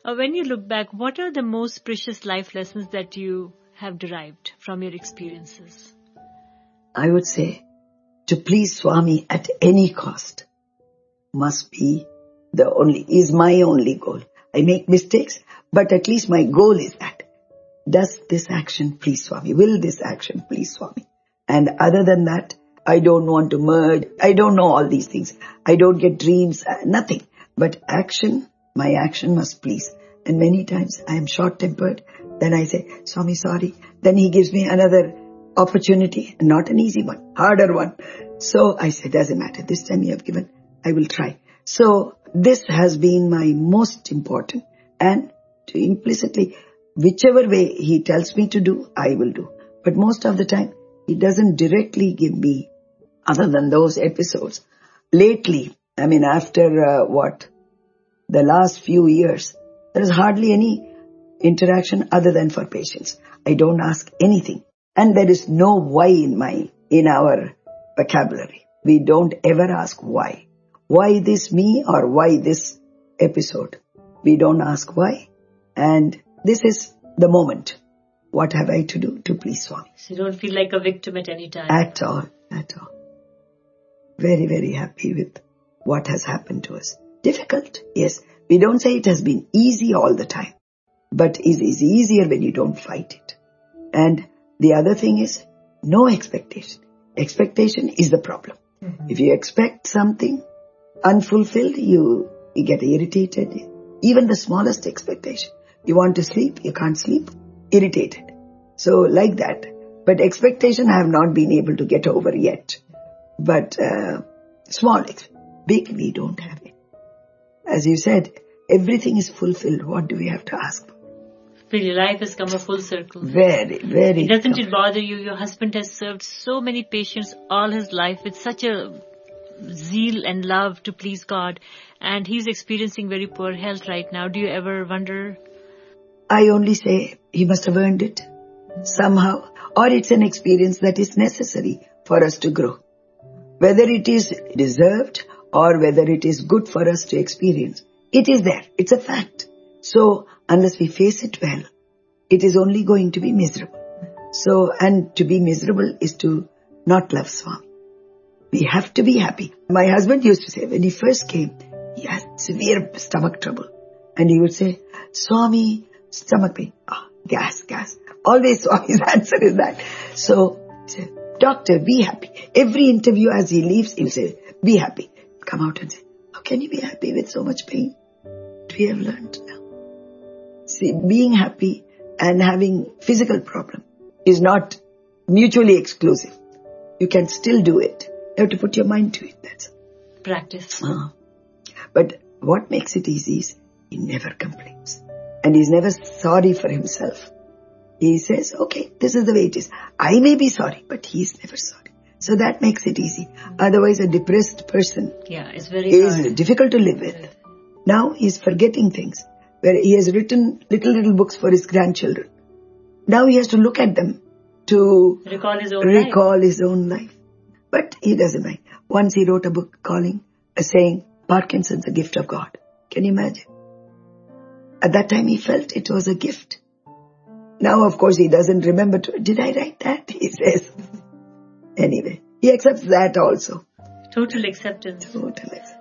When you look back, what are the most precious life lessons that you have derived from your experiences? I would say to please Swami at any cost must be is my only goal. I make mistakes, but at least my goal is that. Does this action please Swami? Will this action please Swami? And other than that, I don't want to merge. I don't know all these things. I don't get dreams, nothing. But my action must please. And many times I am short-tempered. Then I say, Swami, sorry. Then he gives me another opportunity, not an easy one, harder one. So I say, doesn't matter. This time you have given, I will try. So this has been my most important. And to implicitly, whichever way he tells me to do, I will do. But most of the time, he doesn't directly give me, other than those episodes. Lately, after the last few years, there is hardly any interaction other than for patients. I don't ask anything. And there is no why in our vocabulary. We don't ever ask why. Why this me or why this episode? We don't ask why. And this is the moment. What have I to do to please Swami? So you don't feel like a victim at any time? At all. Very, very happy with what has happened to us. Difficult, yes. We don't say it has been easy all the time. But it is easier when you don't fight it. And the other thing is, no expectation. Expectation is the problem. Mm-hmm. If you expect something unfulfilled, you get irritated. Even the smallest expectation. You want to sleep, you can't sleep, irritated. So like that. But expectation I have not been able to get over yet. But big we don't have it. As you said, everything is fulfilled. What do we have to ask for? Feel your life has come a full circle. Very, very. Doesn't it bother you? Your husband has served so many patients all his life with such a zeal and love to please God. And he's experiencing very poor health right now. Do you ever wonder? I only say he must have earned it somehow. Or it's an experience that is necessary for us to grow. Whether it is deserved or whether it is good for us to experience. It is there. It's a fact. So, unless we face it well, it is only going to be miserable. So, and to be miserable is to not love Swami. We have to be happy. My husband used to say, when he first came, he had severe stomach trouble. And he would say, Swami, stomach pain. Gas. Always Swami's answer is that. So, he said, doctor, be happy. Every interview as he leaves, he'll say, be happy. Come out and say, how can you be happy with so much pain? We have learned now. See, being happy and having physical problem is not mutually exclusive. You can still do it. You have to put your mind to it. That's practice. But what makes it easy is he never complains. And he's never sorry for himself. He says, okay, this is the way it is. I may be sorry, but he's never sorry. So that makes it easy. Otherwise, a depressed person is very hard. Difficult to live with. Now he's forgetting things. Where he has written little books for his grandchildren. Now he has to look at them to recall his own life. But he doesn't mind. Once he wrote a book saying, Parkinson's a gift of God. Can you imagine? At that time he felt it was a gift. Now of course he doesn't remember. Did I write that? He says. Anyway, he accepts that also. Total acceptance. Total acceptance.